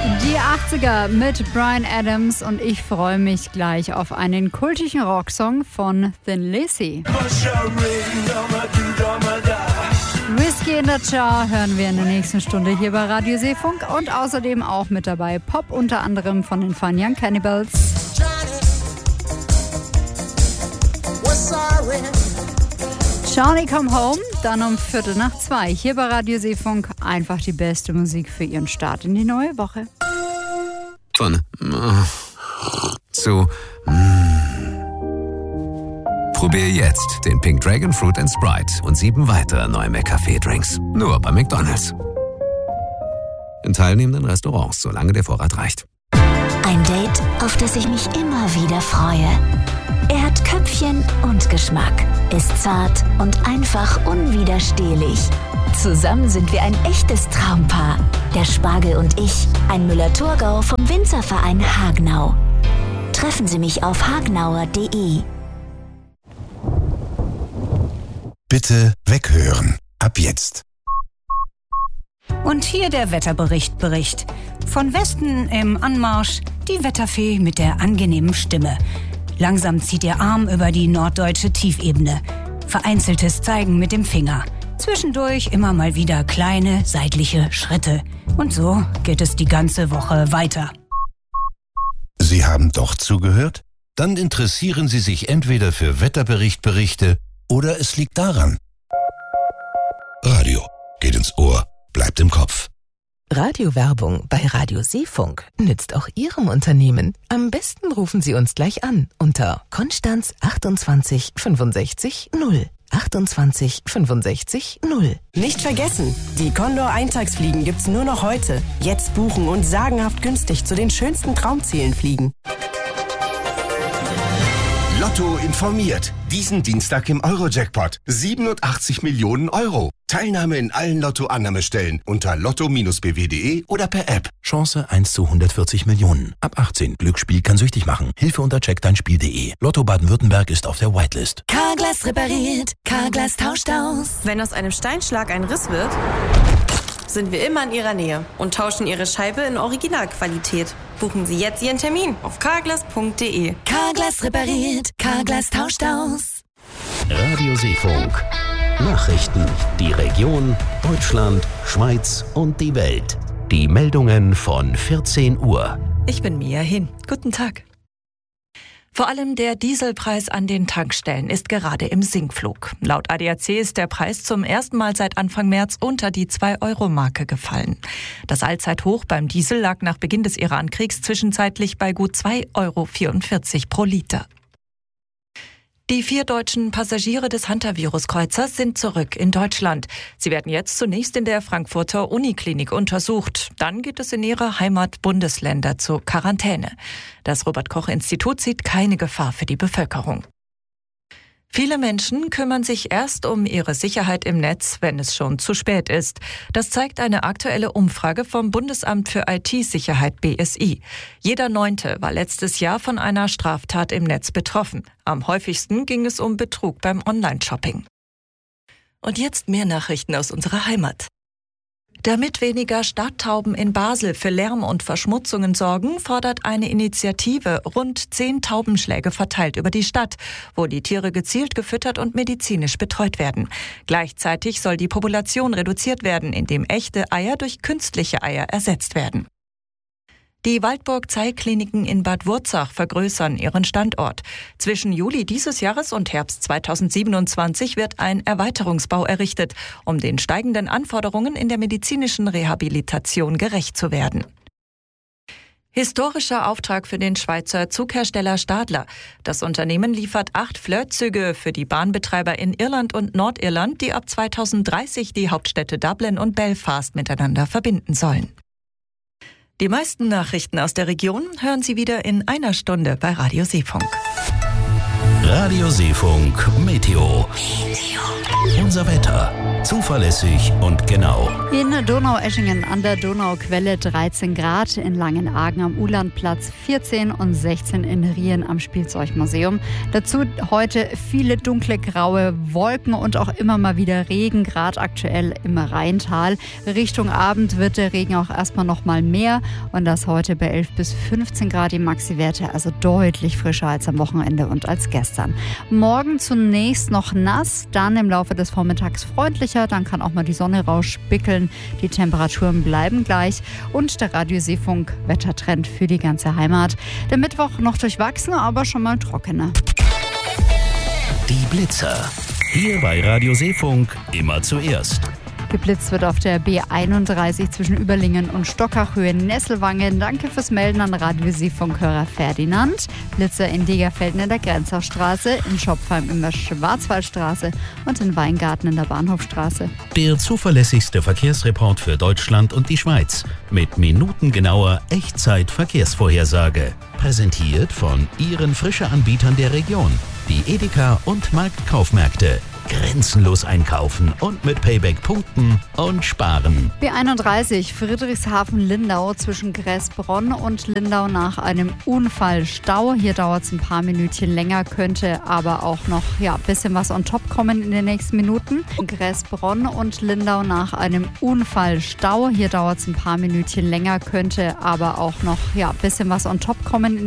Die 80er mit Bryan Adams und ich freue mich gleich auf einen kultigen Rocksong von Thin Lizzy. Whiskey in the Jar hören wir in der nächsten Stunde hier bei Radio Seefunk und außerdem auch mit dabei Pop, unter anderem von den Fun Young Cannibals. Johnny Come Home, dann um 1:45 hier bei Radio Seefunk. Einfach die beste Musik für Ihren Start in die neue Woche. Von zu Probier jetzt den Pink Dragon Fruit & Sprite und 7 weitere neue McCafé-Drinks. Nur bei McDonald's. In teilnehmenden Restaurants, solange der Vorrat reicht. Ein Date, auf das ich mich immer wieder freue. Er hat Köpfchen und Geschmack, ist zart und einfach unwiderstehlich. Zusammen sind wir ein echtes Traumpaar. Der Spargel und ich, ein Müller-Thurgau vom Winzerverein Hagenau. Treffen Sie mich auf hagenauer.de. Bitte weghören. Ab jetzt. Und hier der Wetterbericht. Von Westen im Anmarsch die Wetterfee mit der angenehmen Stimme. Langsam zieht ihr Arm über die norddeutsche Tiefebene. Vereinzeltes Zeigen mit dem Finger. Zwischendurch immer mal wieder kleine seitliche Schritte. Und so geht es die ganze Woche weiter. Sie haben doch zugehört? Dann interessieren Sie sich entweder für Wetterberichte oder es liegt daran. Radio geht ins Ohr, bleibt im Kopf. Radiowerbung bei Radio Seefunk nützt auch Ihrem Unternehmen. Am besten rufen Sie uns gleich an unter Konstanz 28 65 0. 28 65 0. Nicht vergessen, die Condor Eintagsfliegen gibt's nur noch heute. Jetzt buchen und sagenhaft günstig zu den schönsten Traumzielen fliegen. Lotto informiert. Diesen Dienstag im Euro-Jackpot. 87 Millionen Euro. Teilnahme in allen Lotto-Annahmestellen unter lotto-bw.de oder per App. Chance 1 zu 140 Millionen. Ab 18. Glücksspiel kann süchtig machen. Hilfe unter checkdeinspiel.de. Lotto Baden-Württemberg ist auf der Whitelist. Carglass repariert, Carglass tauscht aus. Wenn aus einem Steinschlag ein Riss wird, sind wir immer in Ihrer Nähe und tauschen Ihre Scheibe in Originalqualität. Buchen Sie jetzt Ihren Termin auf carglass.de. Carglass repariert, Carglass tauscht aus. Radio Seefunk. Nachrichten, die Region, Deutschland, Schweiz und die Welt. Die Meldungen von 14 Uhr. Ich bin Mia Hin. Guten Tag. Vor allem der Dieselpreis an den Tankstellen ist gerade im Sinkflug. Laut ADAC ist der Preis zum ersten Mal seit Anfang März unter die 2-Euro-Marke gefallen. Das Allzeithoch beim Diesel lag nach Beginn des Iran-Kriegs zwischenzeitlich bei gut 2,44 Euro pro Liter. Die 4 deutschen Passagiere des Hantavirus-Kreuzers sind zurück in Deutschland. Sie werden jetzt zunächst in der Frankfurter Uniklinik untersucht. Dann geht es in ihre Heimatbundesländer zur Quarantäne. Das Robert-Koch-Institut sieht keine Gefahr für die Bevölkerung. Viele Menschen kümmern sich erst um ihre Sicherheit im Netz, wenn es schon zu spät ist. Das zeigt eine aktuelle Umfrage vom Bundesamt für IT-Sicherheit BSI. Jeder 9. war letztes Jahr von einer Straftat im Netz betroffen. Am häufigsten ging es um Betrug beim Online-Shopping. Und jetzt mehr Nachrichten aus unserer Heimat. Damit weniger Stadttauben in Basel für Lärm und Verschmutzungen sorgen, fordert eine Initiative rund 10 Taubenschläge verteilt über die Stadt, wo die Tiere gezielt gefüttert und medizinisch betreut werden. Gleichzeitig soll die Population reduziert werden, indem echte Eier durch künstliche Eier ersetzt werden. Die Waldburg-Zeil-Kliniken in Bad Wurzach vergrößern ihren Standort. Zwischen Juli dieses Jahres und Herbst 2027 wird ein Erweiterungsbau errichtet, um den steigenden Anforderungen in der medizinischen Rehabilitation gerecht zu werden. Historischer Auftrag für den Schweizer Zughersteller Stadler. Das Unternehmen liefert 8 Flirtzüge für die Bahnbetreiber in Irland und Nordirland, die ab 2030 die Hauptstädte Dublin und Belfast miteinander verbinden sollen. Die meisten Nachrichten aus der Region hören Sie wieder in einer Stunde bei Radio Seefunk. Radio Seefunk Meteo. Unser Wetter. Zuverlässig und genau. In Donaueschingen an der Donauquelle 13 Grad, in Langenargen am Ulandplatz 14 und 16 in Rien am Spielzeugmuseum. Dazu heute viele dunkle graue Wolken und auch immer mal wieder Regen, gerade aktuell im Rheintal. Richtung Abend wird der Regen auch erstmal noch mal mehr und das heute bei 11 bis 15 Grad die Maxi-Werte, also deutlich frischer als am Wochenende und als gestern. Morgen zunächst noch nass, dann im Laufe des Vormittags freundlicher, dann kann auch mal die Sonne rausspickeln. Die Temperaturen bleiben gleich und der Radio Seefunk Wettertrend für die ganze Heimat. Der Mittwoch noch durchwachsen, aber schon mal trockener. Die Blitzer. Hier bei Radio Seefunk immer zuerst. Geblitzt wird auf der B31 zwischen Überlingen und Stockhöhe Nesselwangen. Danke fürs Melden an Radio Seefunk-Hörer Ferdinand. Blitzer in Degerfelden in der Grenzaustraße, in Schopfheim in der Schwarzwaldstraße und in Weingarten in der Bahnhofstraße. Der zuverlässigste Verkehrsreport für Deutschland und die Schweiz. Mit minutengenauer Echtzeit-Verkehrsvorhersage. Präsentiert von Ihren Frische-Anbietern der Region. Die Edeka und Marktkaufmärkte. Grenzenlos einkaufen und mit Payback punkten und sparen. B31 Friedrichshafen-Lindau zwischen Gräßbronn und Lindau nach einem Unfall Stau. Hier dauert es ein paar Minütchen länger, könnte aber auch noch ein bisschen was on top kommen in den nächsten Minuten. Gräßbronn und Lindau nach einem Unfall Stau. Hier dauert es ein paar Minütchen länger, könnte aber auch noch ein bisschen was on top kommen.